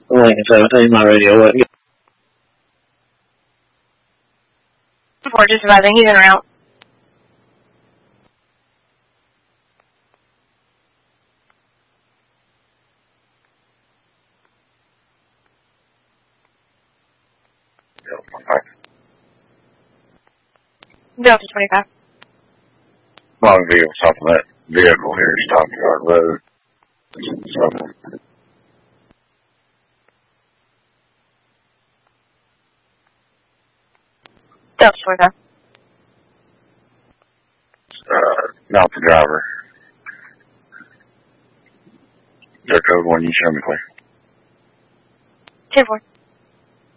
Lincoln 17, my radio wasn't good. 4 just surviving, he's en route. Delta 25. Long vehicle south of that vehicle here, Stockyard Road. Delta 25. Not the driver. Their code 1, you show me clear. 10-4.